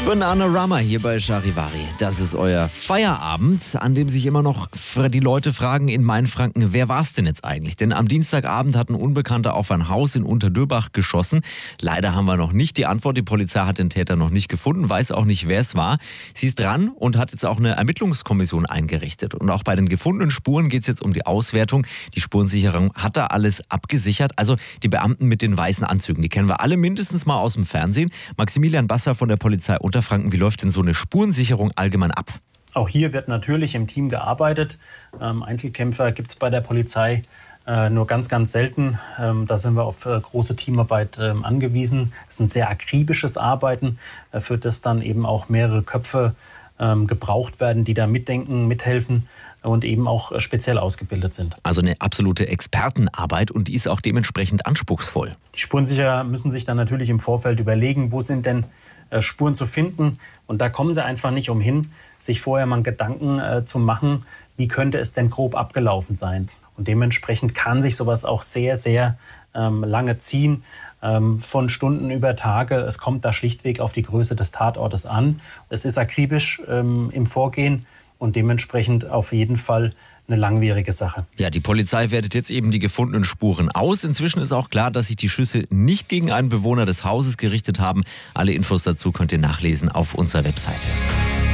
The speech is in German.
Bananarama hier bei Charivari. Das ist euer Feierabend, an dem sich immer noch die Leute fragen in Mainfranken, wer war es denn jetzt eigentlich? Denn am Dienstagabend hat ein Unbekannter auf ein Haus in Unterdöbach geschossen. Leider haben wir noch nicht die Antwort. Die Polizei hat den Täter noch nicht gefunden, weiß auch nicht, wer es war. Sie ist dran und hat jetzt auch eine Ermittlungskommission eingerichtet. Und auch bei den gefundenen Spuren geht es jetzt um die Auswertung. Die Spurensicherung hat da alles abgesichert. Also die Beamten mit den weißen Anzügen, die kennen wir alle mindestens mal aus dem Fernsehen. Maximilian Basser von der Polizei Unterfranken, wie läuft denn so eine Spurensicherung allgemein ab? Auch hier wird natürlich im Team gearbeitet. Einzelkämpfer gibt es bei der Polizei nur ganz, ganz selten. Da sind wir auf große Teamarbeit angewiesen. Es ist ein sehr akribisches Arbeiten, für das dann eben auch mehrere Köpfe gebraucht werden, die da mitdenken, mithelfen und eben auch speziell ausgebildet sind. Also eine absolute Expertenarbeit und die ist auch dementsprechend anspruchsvoll. Die Spurensicherer müssen sich dann natürlich im Vorfeld überlegen, wo sind denn Spuren zu finden. Und da kommen sie einfach nicht umhin, sich vorher mal Gedanken zu machen, wie könnte es denn grob abgelaufen sein. Und dementsprechend kann sich sowas auch sehr, sehr lange ziehen, von Stunden über Tage. Es kommt da schlichtweg auf die Größe des Tatortes an. Es ist akribisch im Vorgehen und dementsprechend auf jeden Fall eine langwierige Sache. Ja, die Polizei wertet jetzt eben die gefundenen Spuren aus. Inzwischen ist auch klar, dass sich die Schüsse nicht gegen einen Bewohner des Hauses gerichtet haben. Alle Infos dazu könnt ihr nachlesen auf unserer Webseite.